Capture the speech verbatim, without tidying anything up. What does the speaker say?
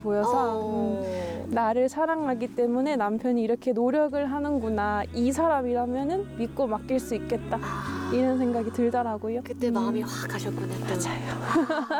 보여서 어... 음, 나를 사랑하기 때문에 남편이 이렇게 노력을 하는구나. 이 사람이라면은 믿고 맡길 수 있겠다. 아... 이런 생각이 들더라고요. 그때 음. 마음이 확 가셨구나. 또. 맞아요.